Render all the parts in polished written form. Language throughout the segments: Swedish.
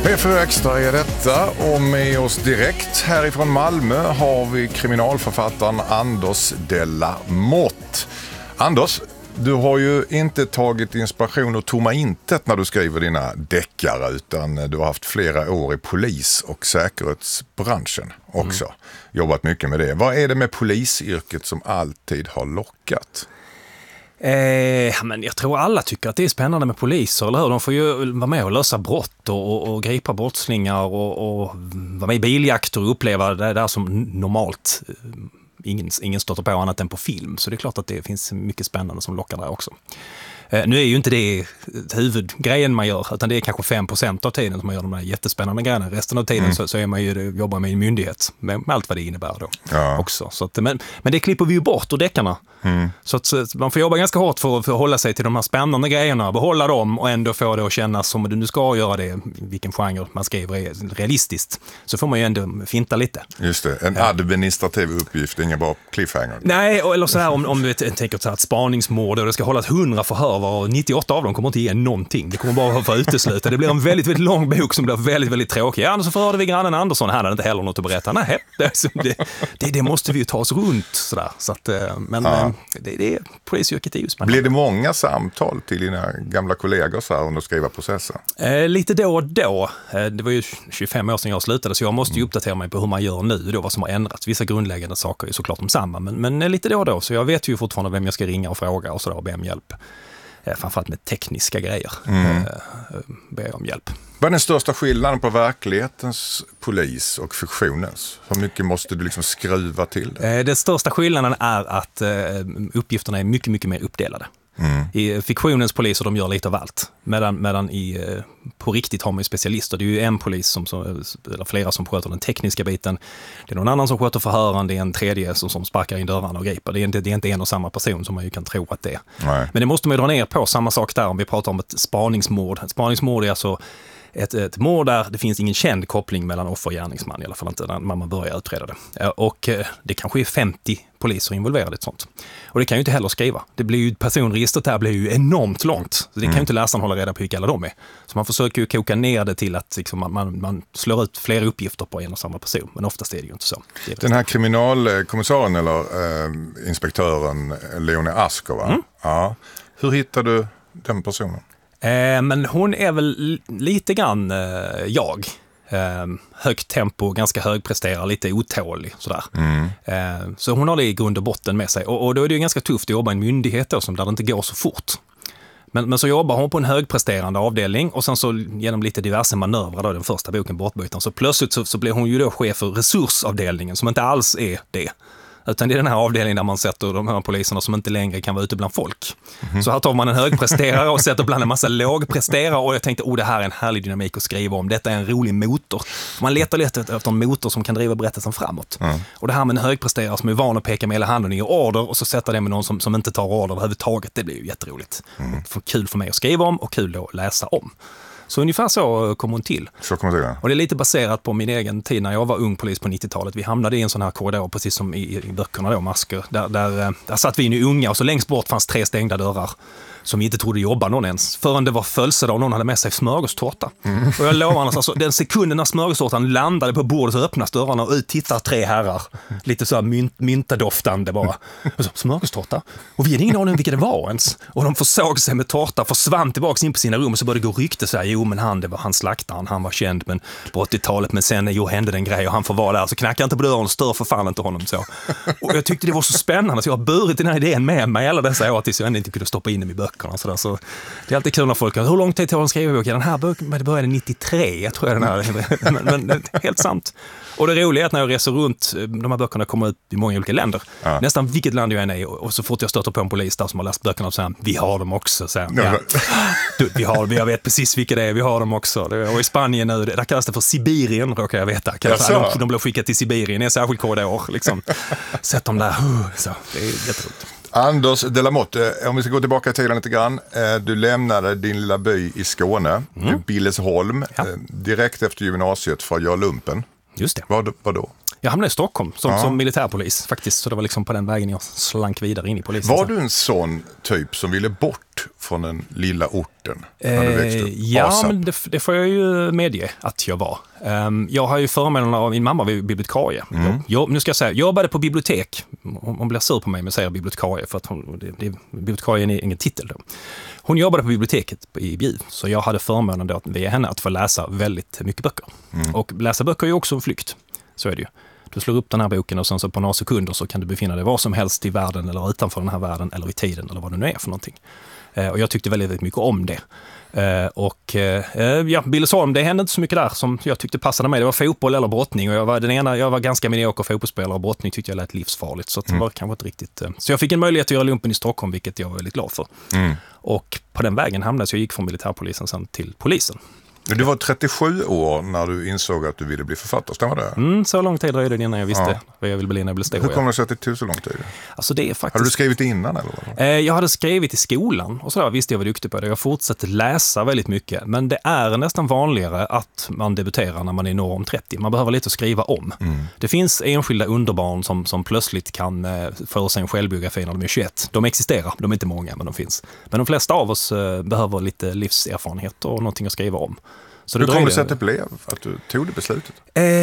P4 Extra är detta och med oss direkt härifrån Malmö har vi kriminalförfattaren Anders de la Motte. Anders, du har ju inte tagit inspiration och tomma intet när du skriver dina deckare utan du har haft flera år i polis- och säkerhetsbranschen också. Jobbat mycket med det. Vad är det med polisyrket som alltid har lockat? Men jag tror alla tycker att det är spännande med poliser, eller hur? De får ju vara med och lösa brott och gripa brottslingar och vara med i biljakter och uppleva det där som normalt ingen stöter på annat än på film. Så det är klart att det finns mycket spännande som lockar där också. Nu är ju inte det huvudgrejen man gör, utan det är kanske 5% av tiden som man gör de här jättespännande grejerna. Resten av tiden så är man ju jobbar med en myndighet med allt vad det innebär då också. Så att, men det klipper vi ju bort ur deckarna. Så att man får jobba ganska hårt för att hålla sig till de här spännande grejerna, behålla dem och ändå få det att kännas som att du ska göra det, vilken genre man skriver är realistiskt. Så får man ju ändå finta lite. Just det, en administrativ uppgift, ingen bara cliffhanger. Nej, eller så här om du tänker så här ett spaningsmord och det ska hållas 100 förhör och 98 av dem kommer inte ge någonting. Det kommer bara vara utesluta. Det blir en väldigt, väldigt lång bok som blir väldigt, väldigt tråkig. Ja, så förhörde vi grannen Andersson. Han hade inte heller något att berätta. Nej, det måste vi ju ta oss runt sådär. Så att, men det polisyrket är ju spännande. Blir det många samtal till dina gamla kollegor så här under skriva processen? Lite då och då. Det var ju 25 år sedan jag slutade så jag måste ju uppdatera mig på hur man gör nu då, vad som har ändrats. Vissa grundläggande saker är ju såklart de samma, men lite då och då. Så jag vet ju fortfarande vem jag ska ringa och fråga och sådär och be om hjälp. Framförallt med tekniska grejer. Be om hjälp. Vad är den största skillnaden på verklighetens polis och fiktionens? Hur mycket måste du liksom skruva till det? Den största skillnaden är att uppgifterna är mycket, mycket mer uppdelade. I fiktionens poliser de gör lite av allt. Medan på riktigt har man ju specialister. Det är ju en polis eller flera som sköter den tekniska biten. Det är någon annan som sköter förhören. Det är en tredje som sparkar in dörrarna och griper. Det är inte en och samma person som man ju kan tro att det är. Nej. Men det måste man ju dra ner på. Samma sak där om vi pratar om ett spaningsmord. Ett spaningsmord är alltså ett mord där det finns ingen känd koppling mellan offer och gärningsman, i alla fall inte när man börjar utreda det. Och det kanske är 50 poliser involverade i ett sånt. Och det kan ju inte heller skriva. Det blir ju, personregistret där blir ju enormt långt. Så det kan ju inte läsaren hålla reda på vilka alla de är. Så man försöker ju koka ner det till att liksom, man slår ut flera uppgifter på en och samma person. Men oftast är det ju inte så. Den här kriminalkommissarien eller inspektören Leonie Asker, va? Ja. Hur hittar du den personen? Men hon är väl lite grann jag. Högt tempo, ganska högpresterar, lite otålig sådär. Så hon har det i grund och botten med sig. Och då är det ju ganska tufft att jobba i en myndighet då, som där det inte går så fort. Men så jobbar hon på en högpresterande avdelning och sen så genom lite diverse manövrar då, den första boken Bortbytaren, så plötsligt så blir hon ju då chef för resursavdelningen som inte alls är det. Utan det är den här avdelningen där man sätter de här poliserna som inte längre kan vara ute bland folk. Så här tar man en högpresterare och sätter bland en massa lågpresterare och jag tänkte, det här är en härlig dynamik att skriva om. Detta är en rolig motor. Man letar efter en motor som kan driva berättelsen framåt. Och det här med en högpresterare som är van att peka med hela handen och ge order och så sätter det med någon som inte tar order överhuvudtaget. Det blir ju jätteroligt. Kul för mig att skriva om och kul att läsa om. Så ungefär så kom hon till. Och det är lite baserat på min egen tid när jag var ung polis på 90-talet. Vi hamnade i en sån här korridor, precis som i böckerna då, Masker. Där satt vi nu unga och så längst bort fanns 3 stängda dörrar som vi inte trodde jobba någon ens. Förrän det var födelsedag och någon hade med sig smörgåstårta. Och jag lovar annars, alltså, den sekunden när smörgåstårtan landade på bordet så öppnas dörrarna och ut tittar 3 herrar. Lite så här myntadoftande bara. Och så, smörgåstårta? Och vi hade ingen aning om vilka det var ens. Och de försåg sig med tårta, försvann tillbaka in på sina rum och så började det gå rykte så här, det var han slaktaren, han var känd men på 80-talet, men sen hände den grej och han får vara där, så knackar inte på dörren och stör för fan inte honom så. Och jag tyckte det var så spännande så jag har burit den här idén med mig alla dessa år tills jag ändå inte kunde stoppa in dem i böckerna. Så det är alltid kul när folk hur lång tid tog de skriva boken? Den här boken började 93, jag tror jag den här. Men helt sant. Och det roliga är att när jag reser runt, de här böckerna kommer ut i många olika länder. Nästan vilket land jag än är och så fort jag stöter på en polis där som har läst böckerna och säger vi har dem också. Så jag vet precis vilka det är, vi har dem också. Och i Spanien nu, där kallas det för Sibirien, råkar jag veta. De blev skickade till Sibirien, det är en särskild korridor. Liksom. Sätt dem där, så det är jätteroligt. Anders de la Motte, om vi ska gå tillbaka i tiden lite grann. Du lämnade din lilla by i Skåne, Billesholm, direkt efter gymnasiet för att göra lumpen. Just det. Vad då? Jag hamnade i Stockholm som militärpolis faktiskt, så det var liksom på den vägen jag slank vidare in i polisen. Var du en sån typ som ville bort från den lilla orten när du växte upp? Ja, men det får jag ju medge att jag var. Jag har ju förmånen av min mamma var bibliotekarie. Nu ska jag säga, jag jobbade på bibliotek. Hon blir sur på mig med att säga bibliotekarie för att bibliotekarien är ingen titel då. Hon jobbade på biblioteket i Bjuv, så jag hade förmånen då via henne att få läsa väldigt mycket böcker. Och läsa böcker är ju också en flykt, så är det ju. Du slår upp den här boken och sen så på några sekunder så kan du befinna dig var som helst i världen eller utanför den här världen eller i tiden eller vad det nu är för någonting. Och jag tyckte väldigt mycket om det. Billesholm, det hände inte så mycket där som jag tyckte passade mig. Det var fotboll eller brottning och jag var ganska medioker fotbollsspelare och brottning tyckte jag lät livsfarligt, så det var kanske inte riktigt. Så jag fick en möjlighet att göra lumpen i Stockholm, vilket jag var väldigt glad för. Och på den vägen hamnade jag gick från militärpolisen sen till polisen. Du var 37 år när du insåg att du ville bli författare, stämmer det? Så lång tid dröjde det innan jag visste vad jag ville bli när jag blev stor. Hur kom det sig att det tog så lång tid? Alltså det är faktiskt... Hade du skrivit innan eller? Jag hade skrivit i skolan och så visste jag var duktig på det. Jag fortsatte läsa väldigt mycket, men det är nästan vanligare att man debuterar när man är norr om 30. Man behöver lite att skriva om. Det finns enskilda underbarn som plötsligt kan få sig en självbiografi när de är 21. De existerar, de är inte många, men de finns. Men de flesta av oss behöver lite livserfarenhet och någonting att skriva om. Så hur kom det sig att det blev? Att du tog det beslutet?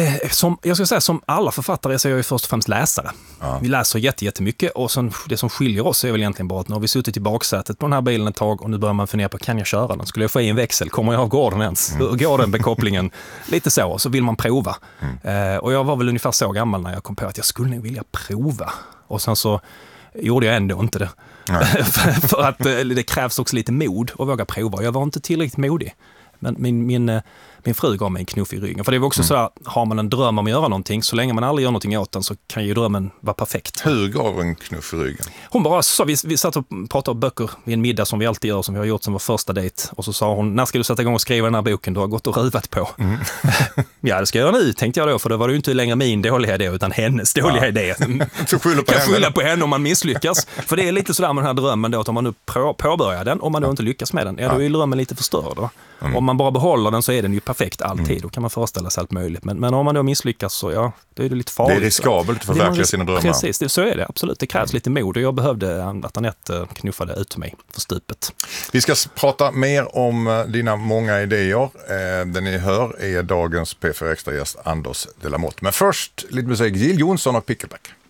Som alla författare så är jag ju först och främst läsare. Vi läser jättemycket och sen, det som skiljer oss är väl egentligen bara att nu har vi suttit i baksätet på den här bilen ett tag och nu börjar man fundera på, kan jag köra den? Skulle jag få i en växel? Kommer jag av gården ens? Hur går den bekopplingen? Lite så vill man prova. Och jag var väl ungefär så gammal när jag kom på att jag skulle nog vilja prova. Och sen så gjorde jag ändå inte det. För att det krävs också lite mod att våga prova. Jag var inte tillräckligt modig. Men min fru gav mig en knuff i ryggen. För det är också så här, har man en dröm om att göra någonting, så länge man aldrig gör någonting åt den så kan ju drömmen vara perfekt. Hur gav en knuff i ryggen? Hon bara sa, vi satt och pratade om böcker vid en middag som vi alltid gör, som vi har gjort som vår första dejt. Och så sa hon, när ska du sätta igång och skriva den här boken du har gått och ruvat på? Ja, det ska jag göra nu, tänkte jag då, för det var ju inte längre min dåliga idé utan hennes dåliga idé. Så skylla på henne om man misslyckas. För det är lite sådär med den här drömmen då, att om man nu påbörjar den, om man då inte lyckas med den, då är ju drömmen lite förstörd då. Om man bara behåller den så är den ju perfekt alltid. Då kan man föreställa sig allt möjligt. Men om man då misslyckas så då är det lite farligt. Det är riskabelt att förverkliga sina drömmar. Precis, så är det absolut. Det krävs lite mod och jag behövde att Anette knuffade ut mig för stupet. Vi ska prata mer om dina många idéer. Den ni hör är dagens P4 Extra-gäst Anders de la Motte. Men först lite musik. Jill Johnson och Pickleback.